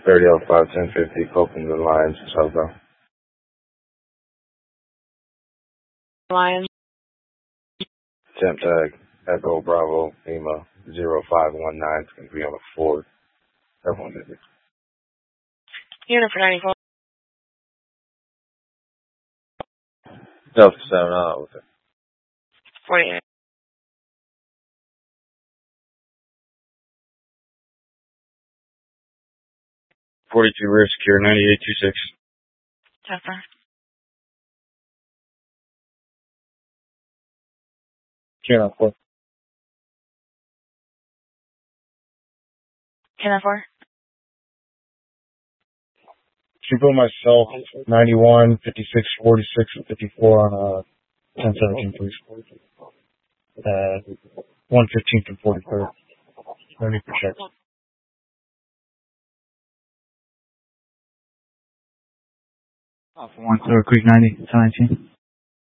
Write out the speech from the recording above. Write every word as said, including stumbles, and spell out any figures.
thirty oh five, ten fifty, Copeland and Lions, southbound. Lions. Temp tag, Echo Bravo, Lima, zero five one nine. It's going to be on the Ford. Everyone did it. Unit for ninety-four. Delta seven, uh, with it. forty-eight. forty-two rear secure, ninety-eight two six. Tester. Channel four. Channel four. Should put myself ninety-one, fifty-six, forty-six, and fifty-four on uh ten seventeen, please. Uh, one fifteenth and forty-third. No need for check. Off one, Silver Creek ninety, ten nineteen.